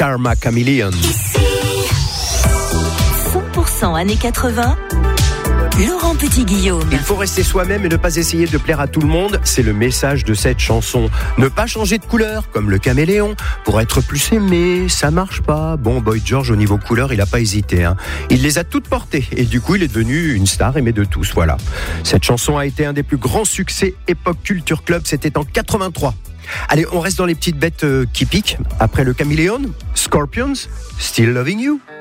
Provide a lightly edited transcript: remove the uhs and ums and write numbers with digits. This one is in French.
Karma Chameleon. 100% années 80. Laurent Petit-Guillaume. Il faut rester soi-même et ne pas essayer de plaire à tout le monde. C'est le message de cette chanson. Ne pas changer de couleur, comme le caméléon. Pour être plus aimé, ça marche pas. Bon, Boy George, au niveau couleur, il a pas hésité. Il les a toutes portées. Et du coup, il est devenu une star aimée de tous. Voilà. Cette chanson a été un des plus grands succès époque Culture Club. C'était en 83. Allez, on reste dans les petites bêtes qui piquent. Après le caméléon, Scorpions, Still Loving You.